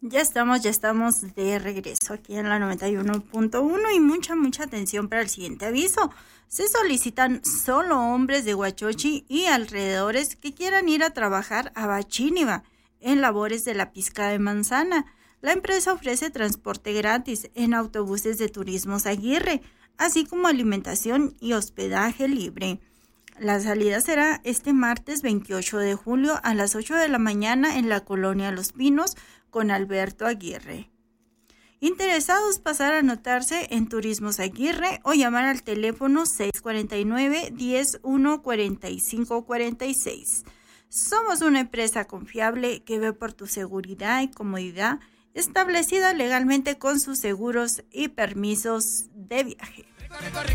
Ya estamos de regreso aquí en la 91.1 y mucha atención para el siguiente aviso. Se solicitan solo hombres de Huachochi y alrededores que quieran ir a trabajar a Bachíniva en labores de la pizca de manzana. La empresa ofrece transporte gratis en autobuses de Turismos Aguirre, así como alimentación y hospedaje libre. La salida será este martes 28 de julio a las 8 de la mañana en la colonia Los Pinos con Alberto Aguirre. Interesados pasar a anotarse en Turismos Aguirre o llamar al teléfono 649-101-4546. Somos una empresa confiable que ve por tu seguridad y comodidad, establecida legalmente con sus seguros y permisos de viaje.